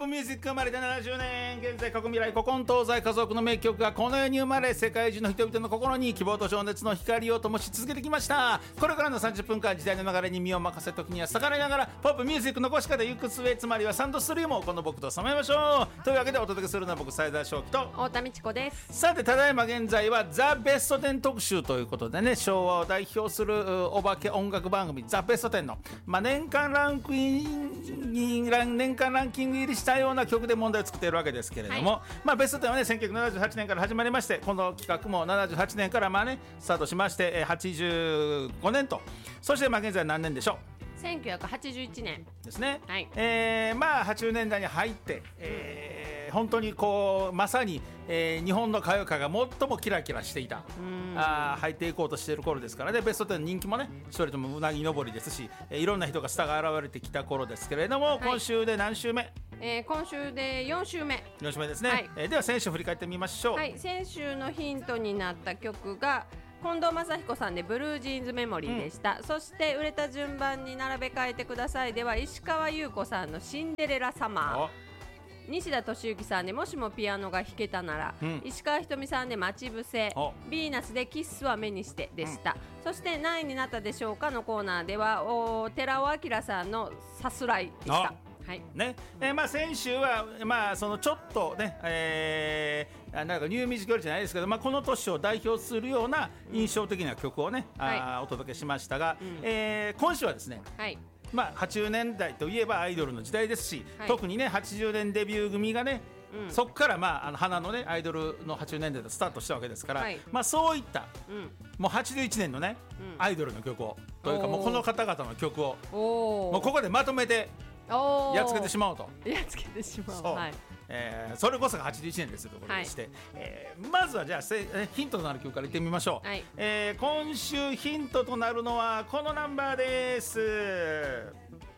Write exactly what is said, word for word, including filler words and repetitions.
プミュージック生まれてななじゅうねん、現在過去未来古今東西家族の名曲がこの世に生まれ、世界中の人々の心に希望と情熱の光を灯し続けてきました。これからのさんじゅっぷんかん、時代の流れに身を任せ、時には逆らいながらポップミュージックの残し方行く末、つまりはサンドストリームをこの僕と備えましょう。というわけでお届けするのは僕斉田正樹と太田美智子です。 さて、ただいま現在はザ・ベストテン特集ということでね、昭和を代表するお化け音楽番組ザ・ベストテンの、まあ、年間ランクイン年間ランキング入りしたような曲で問題を作っているわけですけれども、はい、まあ、ベストテンはねせんきゅうひゃくななじゅうはちねんから始まりまして、この企画もななじゅうはちねんからまあ、ね、スタートしましてはちじゅうごねんと、そしてまあ現在何年でしょう。 せんきゅうひゃくはちじゅういちねんですね、 はい。 えー、まあはちじゅうねんだいに入って、えー、本当にこうまさに、えー、日本の歌謡界が最もキラキラしていた、あ入っていこうとしている頃ですからね。ベストテン人気もね一人ともうなぎ登りですし、えー、いろんな人がスターが現れてきた頃ですけれども、はい、今週で何週目？ えー、今週でよん週目よん週目ですね、はい。えー、では先週振り返ってみましょう。 はい、先週のヒントになった曲が近藤正彦さんでブルージーンズメモリーでした、うん、そして売れた順番に並べ替えてくださいでは石川優子さんのシンデレラサマー、西田敏行さんでもしもピアノが弾けたなら、うん、石川ひとみさんで待ち伏せ、ヴィーナスでキッスは目にしてでした、うん、そして何位になったでしょうかのコーナーではお寺尾明さんのさすらいでした。はいねえーまあ、先週は、まあ、そのちょっとね、えー、なんかニューミュージックよりじゃないですけど、まあ、この年を代表するような印象的な曲をね、うん、あお届けしましたが、うん、えー、今週はですね、はい、まあ、はちじゅうねんだいといえばアイドルの時代ですし、はい、特にねはちじゅうねんデビュー組がね、うん、そこから、まあ、あの花のねアイドルのはちじゅうねんだいでスタートしたわけですから、はい、まあ、そういった、うん、もうはちじゅういちねんのね、うん、アイドルの曲をというかもうこの方々の曲をもうここでまとめてやっつけてしまおうと。 やっつけてしまおう。 そう、はい、えー、それこそがはちじゅういちねんですということでして、はい、えー、まずはじゃあせヒントとなる曲からいってみましょう、はい。えー、今週ヒントとなるのはこのナンバーです。